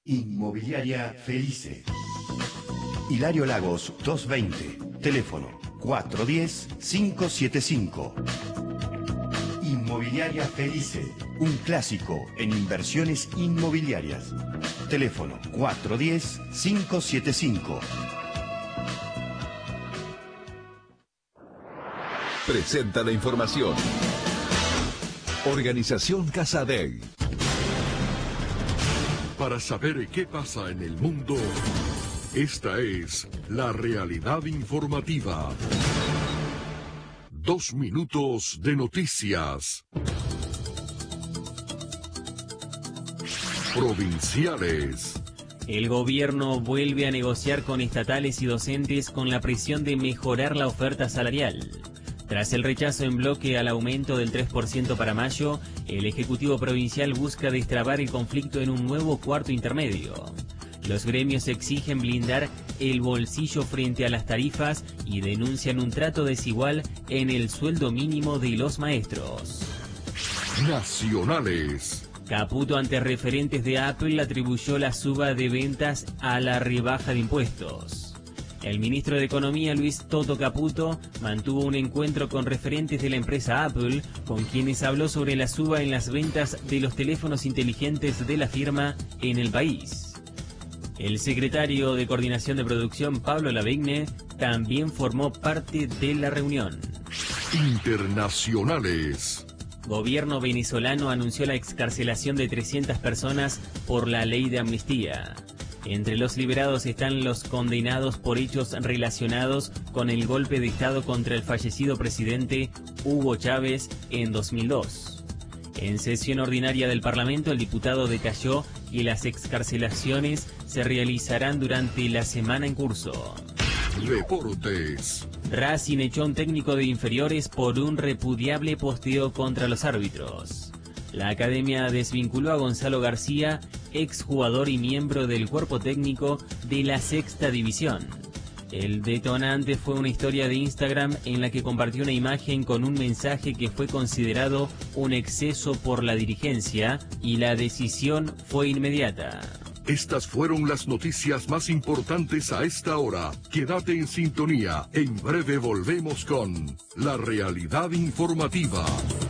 Inmobiliaria Felice. Hilario Lagos 220. Teléfono 410-575. Inmobiliaria Felice. Un clásico en inversiones inmobiliarias. Teléfono 410-575. Presenta la información. Organización Casadei. Para saber qué pasa en el mundo, esta es la realidad informativa. 2 minutos de noticias. Provinciales. El gobierno vuelve a negociar con estatales y docentes con la presión de mejorar la oferta salarial. Tras el rechazo en bloque al aumento del 3% para mayo, el Ejecutivo Provincial busca destrabar el conflicto en un nuevo cuarto intermedio. Los gremios exigen blindar el bolsillo frente a las tarifas y denuncian un trato desigual en el sueldo mínimo de los maestros. Nacionales. Caputo, ante referentes de Apple, atribuyó la suba de ventas a la rebaja de impuestos. El ministro de Economía, Luis Toto Caputo, mantuvo un encuentro con referentes de la empresa Apple, con quienes habló sobre la suba en las ventas de los teléfonos inteligentes de la firma en el país. El secretario de Coordinación de Producción, Pablo Lavigne, también formó parte de la reunión. Internacionales. Gobierno venezolano anunció la excarcelación de 300 personas por la ley de amnistía. Entre los liberados están los condenados por hechos relacionados con el golpe de Estado contra el fallecido presidente Hugo Chávez en 2002. En sesión ordinaria del Parlamento, el diputado detalló que las excarcelaciones se realizarán durante la semana en curso. Deportes. Racing echó a un técnico de inferiores por un repudiable posteo contra los árbitros. La academia desvinculó a Gonzalo García, exjugador y miembro del cuerpo técnico de la Sexta División. El detonante fue una historia de Instagram en la que compartió una imagen con un mensaje que fue considerado un exceso por la dirigencia, y la decisión fue inmediata. Estas fueron las noticias más importantes a esta hora. Quédate en sintonía. En breve volvemos con la realidad informativa.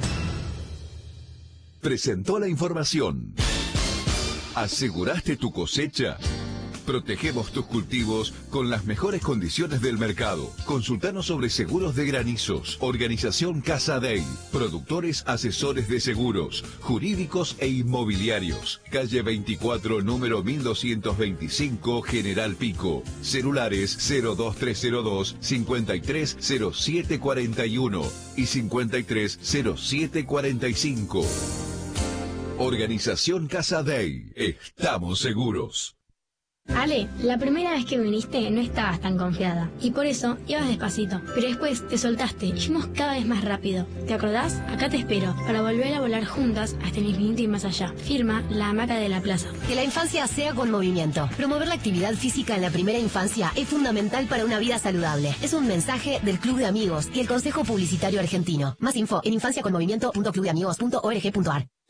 Presentó la información. ¿Aseguraste tu cosecha? Protegemos tus cultivos con las mejores condiciones del mercado. Consultanos sobre seguros de granizos. Organización Casadei. Productores asesores de seguros, jurídicos e inmobiliarios. Calle 24, número 1225, General Pico. Celulares 02302 530741 y 530745. Organización Casadei. Estamos seguros. Ale, la primera vez que viniste no estabas tan confiada y por eso ibas despacito, pero después te soltaste y fuimos cada vez más rápido. ¿Te acordás? Acá te espero para volver a volar juntas hasta el infinito y más allá. Firma La Hamaca de la Plaza. Que la infancia sea con movimiento. Promover la actividad física en la primera infancia es fundamental para una vida saludable. Es un mensaje del Club de Amigos y el Consejo Publicitario Argentino. Más info en infanciaconmovimiento.clubdeamigos.org.ar.